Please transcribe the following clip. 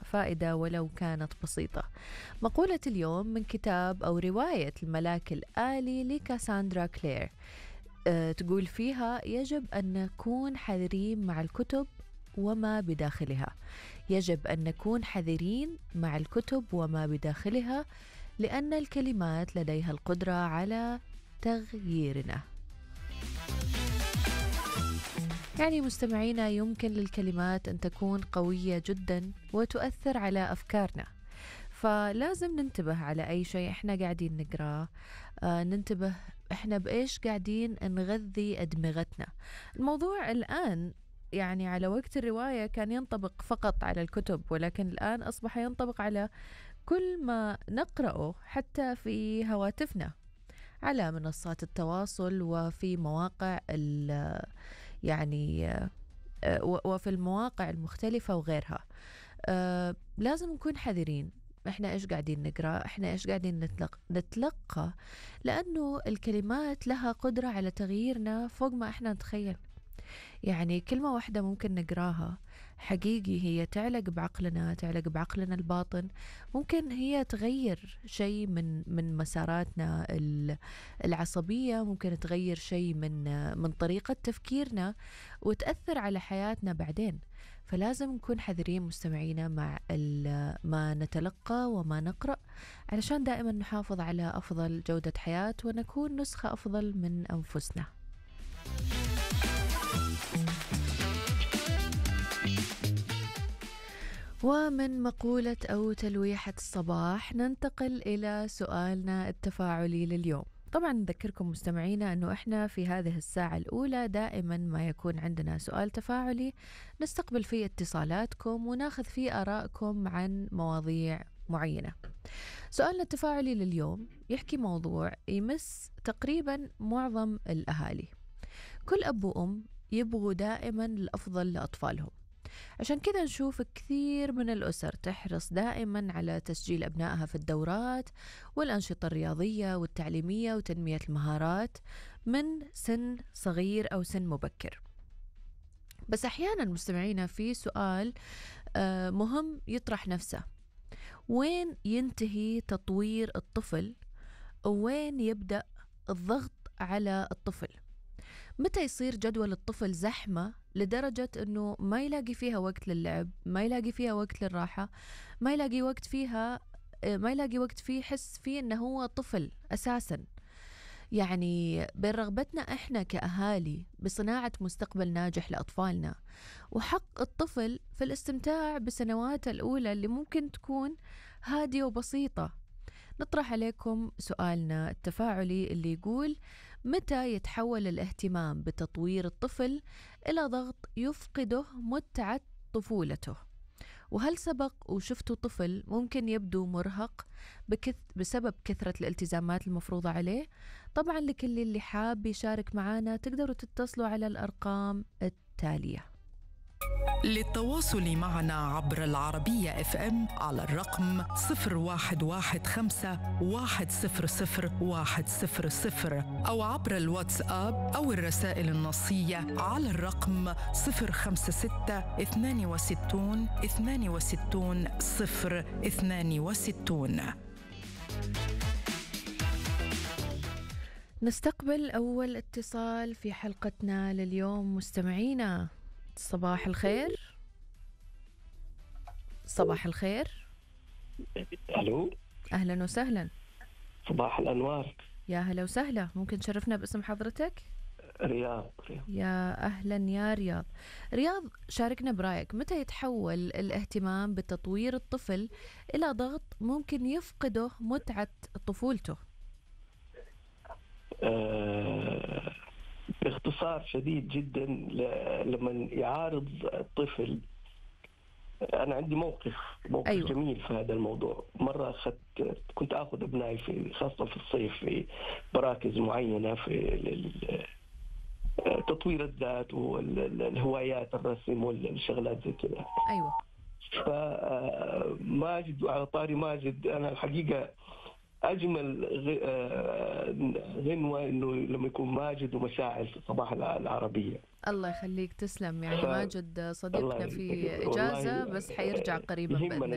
فائدة ولو كانت بسيطة. مقولة اليوم من كتاب أو رواية الملاك الآلي لكاساندرا كلير. تقول فيها: يجب أن نكون حذرين مع الكتب وما بداخلها. يجب أن نكون حذرين مع الكتب وما بداخلها، لأن الكلمات لديها القدرة على تغييرنا. يعني مستمعينا، يمكن للكلمات أن تكون قوية جدا وتؤثر على أفكارنا، فلازم ننتبه على أي شيء إحنا قاعدين نقرأه. ننتبه إحنا بإيش قاعدين نغذي أدمغتنا. الموضوع الآن يعني على وقت الرواية كان ينطبق فقط على الكتب، ولكن الآن أصبح ينطبق على كل ما نقرأه حتى في هواتفنا، على منصات التواصل وفي مواقع يعني وفي المواقع المختلفة وغيرها. لازم نكون حذرين احنا ايش قاعدين نقرأ، احنا ايش قاعدين نتلقى، لأنه الكلمات لها قدرة على تغييرنا فوق ما احنا نتخيل. يعني كلمة واحدة ممكن نقراها حقيقي هي تعلق بعقلنا الباطن. ممكن هي تغير شيء من مساراتنا العصبية، ممكن تغير شيء من طريقة تفكيرنا وتأثر على حياتنا بعدين. فلازم نكون حذرين مستمعينا مع ما نتلقى وما نقرأ، علشان دائما نحافظ على أفضل جودة حياة ونكون نسخة أفضل من أنفسنا. ومن مقولة أو تلويحة الصباح ننتقل إلى سؤالنا التفاعلي لليوم. طبعا نذكركم مستمعينا أنه إحنا في هذه الساعة الأولى دائما ما يكون عندنا سؤال تفاعلي نستقبل فيه اتصالاتكم وناخذ فيه آرائكم عن مواضيع معينة. سؤالنا التفاعلي لليوم يحكي موضوع يمس تقريبا معظم الأهالي. كل أب وأم يبغوا دائما الأفضل لأطفالهم، عشان كذا نشوف كثير من الأسر تحرص دائما على تسجيل أبنائها في الدورات والأنشطة الرياضية والتعليمية وتنمية المهارات من سن صغير أو سن مبكر. بس أحيانا مستمعينا في سؤال مهم يطرح نفسه: وين ينتهي تطوير الطفل ووين يبدأ الضغط على الطفل؟ متى يصير جدول الطفل زحمة لدرجة أنه ما يلاقي فيها وقت للعب، ما يلاقي فيها وقت للراحة، ما يلاقي وقت فيه يحس فيه أنه هو طفل أساساً؟ يعني بين رغبتنا إحنا كأهالي بصناعة مستقبل ناجح لأطفالنا وحق الطفل في الاستمتاع بسنواته الأولى اللي ممكن تكون هادية وبسيطة، نطرح عليكم سؤالنا التفاعلي اللي يقول: متى يتحول الاهتمام بتطوير الطفل إلى ضغط يفقده متعة طفولته؟ وهل سبق وشفتوا طفل ممكن يبدو مرهق بسبب كثرة الالتزامات المفروضة عليه؟ طبعا لكل اللي حاب يشارك معنا تقدروا تتصلوا على الأرقام التالية. للتواصل معنا عبر العربية FM على الرقم 0115-100-100 أو عبر الواتساب أو الرسائل النصية على الرقم 056-62-62-062. نستقبل أول اتصال في حلقتنا لليوم مستمعينا. صباح الخير. صباح الخير. ألو، أهلا وسهلا. صباح الأنوار. يا هلا وسهلا، ممكن تشرفنا باسم حضرتك؟ رياض. يا أهلا يا رياض. رياض، شاركنا برأيك، متى يتحول الاهتمام بتطوير الطفل إلى ضغط ممكن يفقده متعة طفولته؟ باختصار شديد جدا، لما يعارض الطفل، أنا عندي موقف أيوة. جميل في هذا الموضوع. مرة كنت أخذ أبنائي خاصة في الصيف في مراكز معينة في تطوير الذات والهوايات، الرسم والشغلات زي كذا. أيوة. فماجد، على طاري ماجد، أنا الحقيقة أجمل غنوة إنه لما يكون ماجد ومشاعل في صباح العربية. الله يخليك، تسلم. يعني ماجد صديقنا في إجازة بس حيرجع قريبا بإذن